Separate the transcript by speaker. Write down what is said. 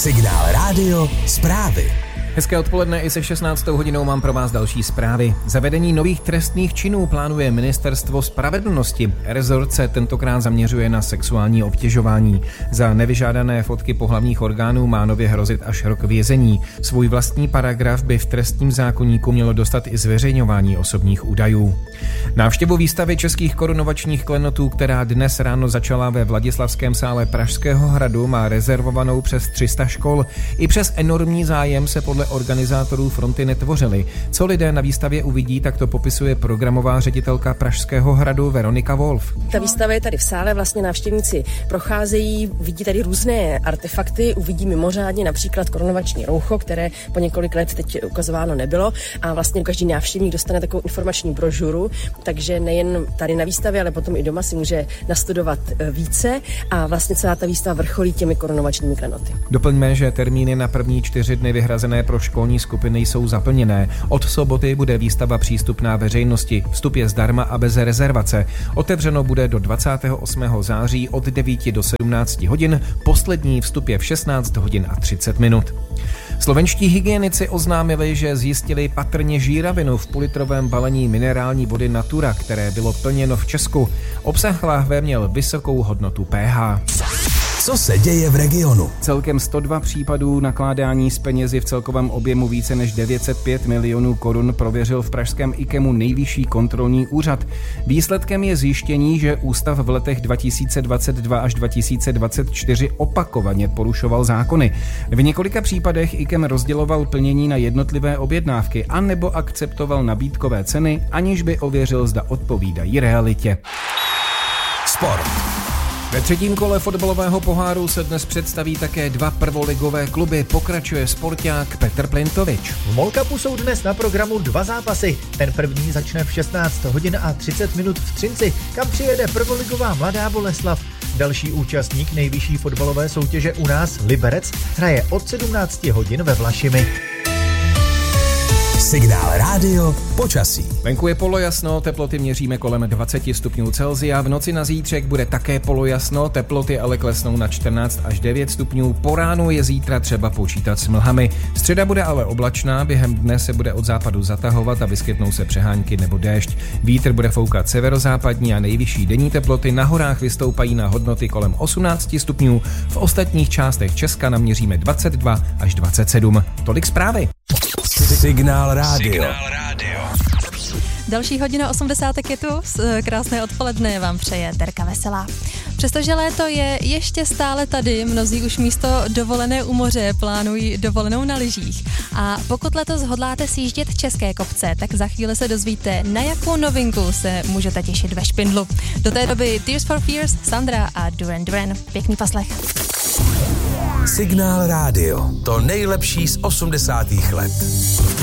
Speaker 1: Signál Rádio zprávy.
Speaker 2: Hezké odpoledne, i se 16. hodinou mám pro vás další zprávy. Zavedení nových trestných činů plánuje Ministerstvo spravedlnosti. Rezort se tentokrát zaměřuje na sexuální obtěžování. Za nevyžádané fotky pohlavních orgánů má nově hrozit až rok vězení. Svůj vlastní paragraf by v trestním zákoníku mělo dostat i zveřejňování osobních údajů. Návštěvu výstavy českých korunovačních klenotů, která dnes ráno začala ve Vladislavském sále Pražského hradu, má rezervovanou přes 300 škol. I přes enormní zájem se podle organizátorů fronty netvořily. Co lidé na výstavě uvidí, tak to popisuje programová ředitelka Pražského hradu Veronika Wolf.
Speaker 3: Ta výstava je tady v sále, vlastně návštěvníci procházejí, vidí tady různé artefakty, uvidí mimořádně například korunovační roucho, které po několik let teď ukazováno nebylo, a vlastně každý návštěvník dostane takovou informační brožuru, takže nejen tady na výstavě, ale potom i doma si může nastudovat více, a vlastně celá ta výstava vrcholí těmi korunovačními klenoty.
Speaker 2: Doplňme, že termíny na první 4 dny vyhrazené pro školní skupiny jsou zaplněné. Od soboty bude výstava přístupná veřejnosti. Vstup je zdarma a bez rezervace. Otevřeno bude do 28. září od 9 do 17 hodin. Poslední vstup je v 16 hodin a 30 minut. Slovenští hygienici oznámili, že zjistili patrně žíravinu v půlitrovém balení minerální vody Natura, které bylo plněno v Česku. Obsah láhve měl vysokou hodnotu pH.
Speaker 1: Co se děje v regionu?
Speaker 2: Celkem 102 případů nakládání s penězi v celkovém objemu více než 905 milionů korun prověřil v pražském IKEMu Nejvyšší kontrolní úřad. Výsledkem je zjištění, že ústav v letech 2022 až 2024 opakovaně porušoval zákony. V několika případech IKEM rozděloval plnění na jednotlivé objednávky anebo akceptoval nabídkové ceny, aniž by ověřil, zda odpovídají realitě.
Speaker 1: Sport.
Speaker 2: Ve třetím kole fotbalového poháru se dnes představí také 2 prvoligové kluby, pokračuje sporták Petr Plintovič.
Speaker 4: V MOL Cupu jsou dnes na programu 2 zápasy. Ten první začne v 16 hodin a 30 minut v Třinci, kam přijede prvoligová Mladá Boleslav. Další účastník nejvyšší fotbalové soutěže u nás, Liberec, hraje od 17 hodin ve Vlašimi.
Speaker 1: Signál Rádio počasí.
Speaker 2: Venku je polojasno, teploty měříme kolem 20 stupňů Celsia. V noci na zítřek bude také polojasno, teploty ale klesnou na 14 až 9 stupňů. Po ránu je zítra třeba počítat s mlhami. Středa bude ale oblačná, během dne se bude od západu zatahovat a vyskytnou se přehánky nebo déšť. Vítr bude foukat severozápadní a nejvyšší denní teploty na horách vystoupají na hodnoty kolem 18 stupňů. V ostatních částech Česka naměříme 22 až 27. Tolik zprávy.
Speaker 1: Signál Rádio.
Speaker 5: Další hodina 80 je tu, krásné odpoledne vám přeje Terka Veselá. Přestože léto je ještě stále tady, mnozí už místo dovolené u moře plánují dovolenou na lyžích. A pokud letos hodláte sjíždět české kopce, tak za chvíli se dozvíte, na jakou novinku se můžete těšit ve Špindlu. Do té doby Tears for Fears, Sandra a Duran Duran. Pěkný poslech.
Speaker 1: Signál Rádio. To nejlepší z 80. let.